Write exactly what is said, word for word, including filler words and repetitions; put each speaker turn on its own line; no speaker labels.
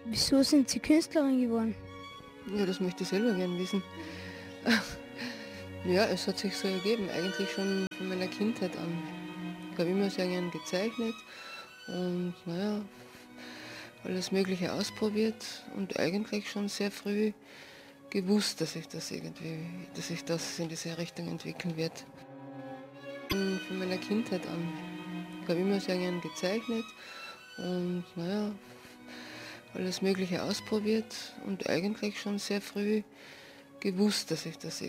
Wieso sind Sie Künstlerin geworden?
Ja, das möchte ich selber gern wissen. Ja, es hat sich so ergeben, eigentlich schon von meiner Kindheit an. Ich habe immer sehr gern gezeichnet und naja, alles Mögliche ausprobiert und eigentlich schon sehr früh gewusst, dass ich das irgendwie, dass ich das in diese Richtung entwickeln wird. Von meiner Kindheit an. Ich habe immer sehr gern gezeichnet und naja, alles Mögliche ausprobiert und eigentlich schon sehr früh gewusst, dass ich das